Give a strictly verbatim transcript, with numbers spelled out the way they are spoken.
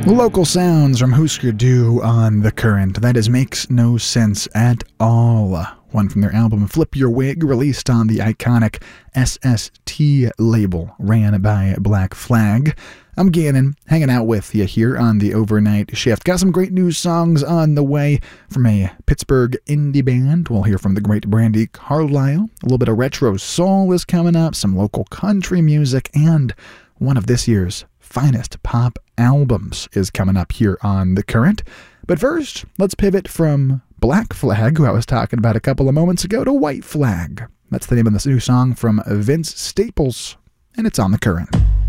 Local sounds from Husker Du on The Current. That is Makes No Sense at All. One from their album Flip Your Wig, released on the iconic S S T label, ran by Black Flag. I'm Gannon, hanging out with you here on the overnight shift. Got some great new songs on the way from a Pittsburgh indie band. We'll hear from the great Brandi Carlile. A little bit of retro soul is coming up, some local country music, and one of this year's finest pop albums is coming up here on The Current. But first, let's pivot from Black Flag, who I was talking about a couple of moments ago, to White Flag. That's the name of this new song from Vince Staples, and it's on The Current.